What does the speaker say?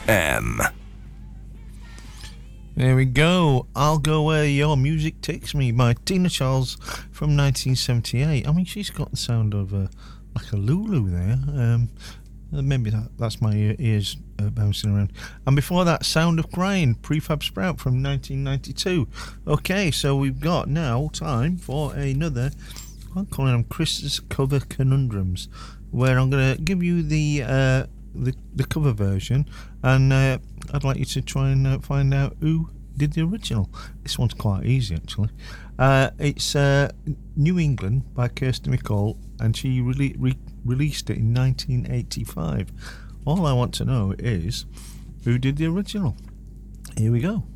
There we go. I'll Go Where Your Music Takes Me by Tina Charles from 1978. I mean, she's got the sound of like a Lulu there. Maybe that's my ears bouncing around. And before that, Sound of Crying, Prefab Sprout from 1992. Okay, so we've got now time for another, I'm calling them Chris's Cover Conundrums, where I'm going to give you the cover version, and I'd like you to try and find out who did the original. This one's quite easy, actually. It's New England by Kirsty MacColl, and she released it in 1985. All I want to know is who did the original. Here we go.